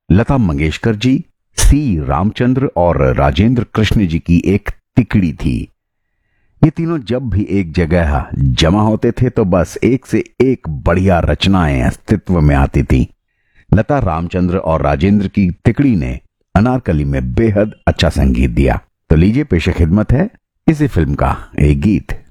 लता मंगेशकर जी, सी रामचंद्र और राजेंद्र कृष्ण जी की एक तिकड़ी थी। ये तीनों जब भी एक जगह जमा होते थे तो बस एक से एक बढ़िया रचनाएं अस्तित्व में आती थीं। लता, रामचंद्र और राजेंद्र की तिकड़ी ने अनारकली में बेहद अच्छा संगीत दिया। तो लीजिए, पेश खिदमत है इसी फिल्म का एक गीत।